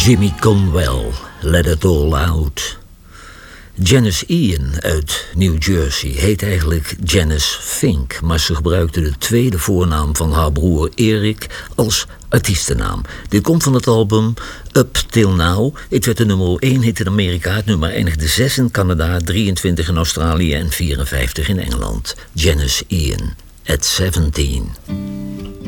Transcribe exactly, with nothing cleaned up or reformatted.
Jimmy Conwell, Let It All Out. Janice Ian uit New Jersey heet eigenlijk Janice Fink, maar ze gebruikte de tweede voornaam van haar broer Erik als artiestennaam. Dit komt van het album Up Till Now. Het werd de nummer één hit in Amerika, het nummer eindigde zes in Canada, drieëntwintig in Australië en vierenvijftig in Engeland. Janice Ian, at seventeen.